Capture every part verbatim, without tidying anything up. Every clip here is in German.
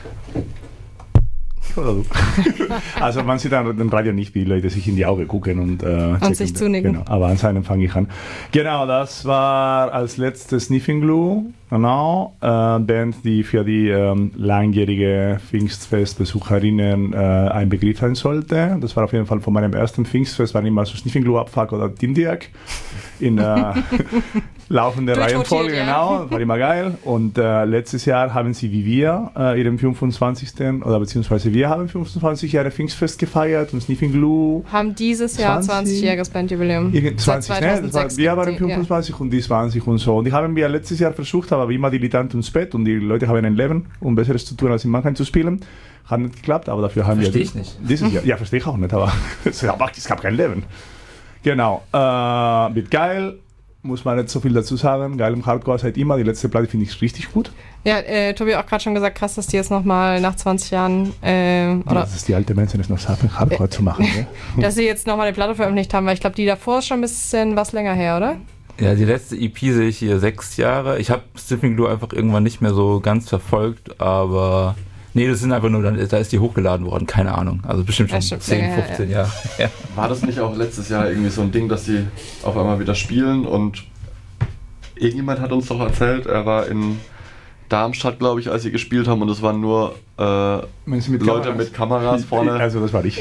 Also man sieht an dem Radio nicht, wie die Leute sich in die Augen gucken und, äh, und sich zunicken. Genau. Aber anscheinend fange ich an. Genau, das war als letztes Sniffing Glue, genau, äh, Band, die für die ähm, langjährige Pfingstfest-Besucherinnen äh, ein Begriff sein sollte. Das war auf jeden Fall von meinem ersten Pfingstfest, war immer so Sniffing Glue, Abfuck oder Dindiak in äh, laufende Reihenfolge, ja. Genau, war immer geil. Und äh, letztes Jahr haben sie wie wir äh, ihren fünfundzwanzigsten oder beziehungsweise wir haben fünfundzwanzig Jahre Pfingstfest gefeiert und Sniffing Glue haben dieses Jahr zwanzigjähriges Bandjubiläum. zwanzig, ne? Das war, wir waren fünfundzwanzig ja. Und die zwanzig und so. Und die haben wir letztes Jahr versucht, aber wie immer dilettant ins Bett und die Leute haben ein Leben, um Besseres zu tun, als in Mannheim zu spielen. Hat nicht geklappt, aber dafür haben versteh wir... Verstehe ich nicht. Dieses Jahr, ja, verstehe ich auch nicht, aber es gab kein Leben. Genau. Äh, wird geil. Muss man nicht so viel dazu sagen. Geil im Hardcore seit immer. Die letzte Platte finde ich richtig gut. Ja, äh, Tobi hat auch gerade schon gesagt, krass, dass die jetzt nochmal nach zwanzig Jahren äh, oder das ist die alte Menschen, das noch schaffen, Hardcore äh, zu machen. Ja? Dass sie jetzt nochmal eine Platte veröffentlicht haben, weil ich glaube, die davor ist schon ein bisschen was länger her, oder? Ja, die letzte E P sehe ich hier sechs Jahre. Ich habe Sniffing Glue einfach irgendwann nicht mehr so ganz verfolgt, aber nee, das sind einfach nur, da ist die hochgeladen worden, keine Ahnung. Also bestimmt schon ja, zehn, fünfzehn Jahre. Ja. War das nicht auch letztes Jahr irgendwie so ein Ding, dass die auf einmal wieder spielen und irgendjemand hat uns doch erzählt, er war in Darmstadt, glaube ich, als sie gespielt haben und es waren nur äh, mit Leute Kameras? mit Kameras vorne. Also das war ich.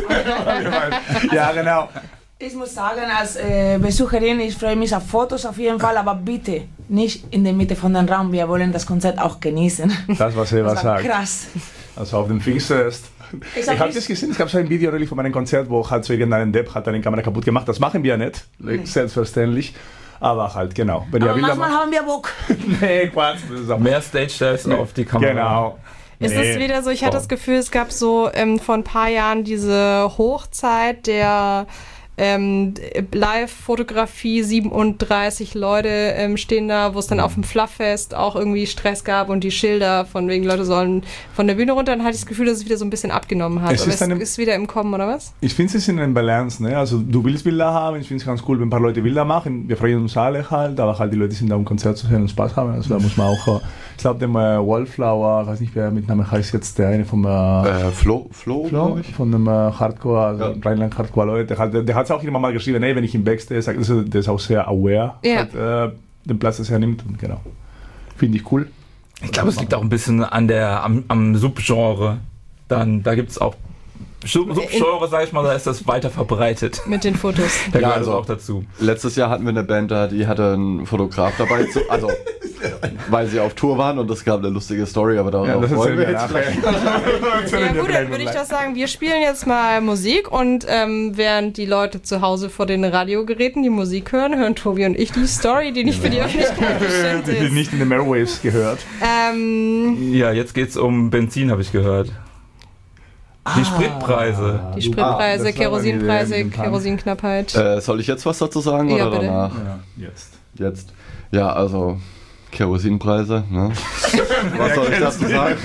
Ja, genau. Ich muss sagen, als äh, Besucherin, ich freue mich auf Fotos auf jeden Fall, aber bitte nicht in der Mitte von dem Raum. Wir wollen das Konzert auch genießen. Das, was Eva sagt. Krass. Also auf dem Pfingstfest. Ich, ich habe das gesehen, es gab so ein Video von meinem Konzert, wo halt so irgendein Depp hat eine Kamera kaputt gemacht. Das machen wir nicht, nee. Selbstverständlich. Aber halt, genau. Wenn aber manchmal haben wir Bock. Nee, Quatsch. Mehr Stage-Dives auf die Kamera. Genau. Ist es nee. wieder so, ich hatte das Gefühl, es gab so ähm, vor ein paar Jahren diese Hochzeit der ähm, Live-Fotografie, siebenunddreißig Leute ähm, stehen da, wo es dann auf dem Flufffest auch irgendwie Stress gab und die Schilder von wegen Leute sollen von der Bühne runter, dann hatte ich das Gefühl, dass es wieder so ein bisschen abgenommen hat. Es Aber ist, es eine, ist wieder im Kommen, oder was? Ich finde, es ist in einem Balance, ne? Also du willst Bilder haben, ich finde es ganz cool, wenn ein paar Leute Bilder machen, wir freuen uns alle halt, aber halt die Leute sind da, um Konzert zu hören und Spaß haben, also da muss man auch, ich glaube, dem äh, Wallflower, ich weiß nicht, wer mit Namen heißt jetzt, der eine vom äh, äh, Flo, Flo, Flo von dem äh, Hardcore, also ja. Rheinland-Hardcore-Leute, der hat es der auch immer mal geschrieben, hey, wenn ich im Backstage sage, also der ist auch sehr aware, ja. halt, äh, den Platz, das er nimmt, und genau. Finde ich cool. Ich glaube, es liegt auch ein bisschen an der, am, am Subgenre. Dann, da gibt es auch Sub- Subgenre, sag ich mal, da ist das weiter verbreitet. Mit den Fotos. Da gehört also auch dazu. Letztes Jahr hatten wir eine Band da, die hatte einen Fotograf dabei, also weil sie auf Tour waren und es gab eine lustige Story, aber darauf ja, wollen wir jetzt vielleicht. Ja gut, dann würde ich doch sagen, wir spielen jetzt mal Musik und ähm, während die Leute zu Hause vor den Radiogeräten die Musik hören, hören Tobi und ich die Story, die nicht für die Öffentlichkeit bestimmt ist. Die nicht in den Airwaves gehört. Ähm, ja, jetzt geht's um Benzin, habe ich gehört. Die ah, Spritpreise. Die Spritpreise, ah, Kerosinpreise, Kerosinknappheit. Äh, soll ich jetzt was dazu sagen ja, oder bitte. danach? Ja, jetzt. Jetzt. Ja, also Kerosinpreise, ne? Was soll ich dazu sagen?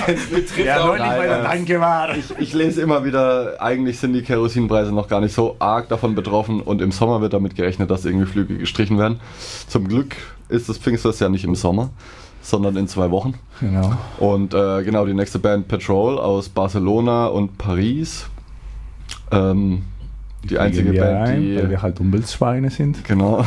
Ja, neulich bei der Danke war. Ich, ich lese immer wieder, eigentlich sind die Kerosinpreise noch gar nicht so arg davon betroffen und im Sommer wird damit gerechnet, dass irgendwie Flüge gestrichen werden. Zum Glück ist das Pfingstfest ja nicht im Sommer, sondern in zwei Wochen. Genau. Und äh, genau, die nächste Band Petrol aus Barcelona und Paris. Ähm, die einzige Band, ein, die... weil wir halt Umweltschweine sind. Genau.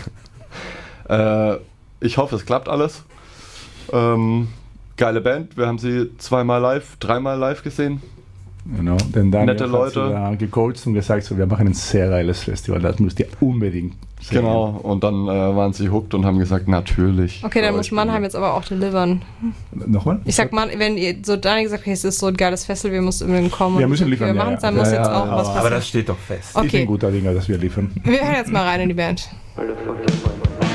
äh, ich hoffe, es klappt alles. Ähm, geile Band, wir haben sie zweimal live, dreimal live gesehen. Genau, denn Daniel Nette Leute. hat sie gecoacht und gesagt, so, wir machen ein sehr geiles Festival, das müsst ihr unbedingt sehen. Genau, und dann äh, waren sie hooked und haben gesagt, natürlich. Okay, dann muss Mannheim jetzt aber auch delivern. Nochmal? Ich sag mal, wenn ihr so Daniel gesagt habt, okay, es ist so ein geiles Festival, wir müssen unbedingt kommen. Wir müssen liefern, wir ja, machen ja. dann muss ja, jetzt ja, auch ja, was passieren. Aber das steht doch fest. Okay. Ich bin guter Dinger, dass wir liefern. Wir hören jetzt mal rein in die Band.